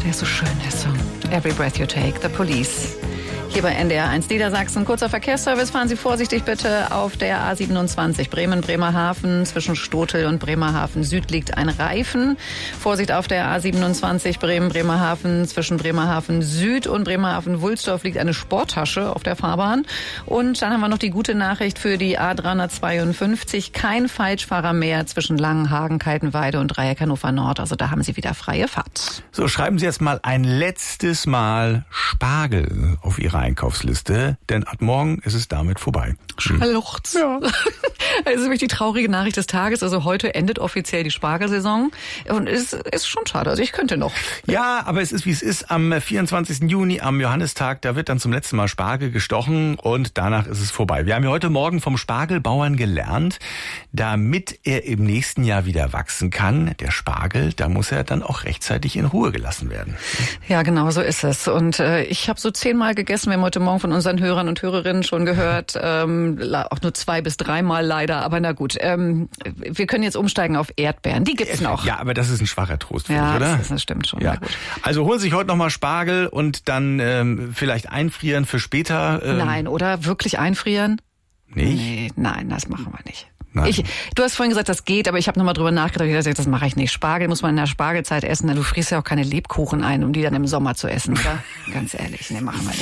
Der ist so schön, der Song. Every Breath You Take, The Police. Hier bei NDR 1 Niedersachsen. Kurzer Verkehrsservice. Fahren Sie vorsichtig bitte auf der A27 Bremen-Bremerhaven. Zwischen Stotel und Bremerhaven Süd liegt ein Reifen. Vorsicht auf der A27 Bremen-Bremerhaven. Zwischen Bremerhaven Süd und Bremerhaven-Wulsdorf liegt eine Sporttasche auf der Fahrbahn. Und dann haben wir noch die gute Nachricht für die A352. Kein Falschfahrer mehr zwischen Langenhagen, Kaltenweide und Dreieck Hannover Nord. Also da haben Sie wieder freie Fahrt. So, schreiben Sie jetzt mal ein letztes Mal Spargel auf Ihre Einkaufsliste, denn ab morgen ist es damit vorbei. Schluchz. Ja. Das ist wirklich die traurige Nachricht des Tages. Also heute endet offiziell die Spargelsaison und es ist schon schade. Also ich könnte noch. Ja, aber es ist wie es ist. Am 24. Juni, am Johannistag, da wird dann zum letzten Mal Spargel gestochen und danach ist es vorbei. Wir haben ja heute Morgen vom Spargelbauern gelernt, damit er im nächsten Jahr wieder wachsen kann, der Spargel, da muss er dann auch rechtzeitig in Ruhe gelassen werden. Ja, genau so ist es. Und ich habe so 10-mal gegessen. Wir haben heute Morgen von unseren Hörern und Hörerinnen schon gehört, auch nur 2 bis 3-mal leider, aber na gut. Wir können jetzt umsteigen auf Erdbeeren, die gibt's noch. Ja, aber das ist ein schwacher Trost für dich, oder? Das stimmt schon. Ja. Gut. Also holen Sie sich heute nochmal Spargel und dann vielleicht einfrieren für später. Nein, oder wirklich einfrieren? Nicht? Nee, nein, das machen wir nicht. Nein. Du hast vorhin gesagt, das geht, aber ich habe nochmal drüber nachgedacht. Ich habe gesagt, das mache ich nicht. Spargel muss man in der Spargelzeit essen. Du frisst ja auch keine Lebkuchen ein, um die dann im Sommer zu essen, oder? Ganz ehrlich, nee, machen wir nicht.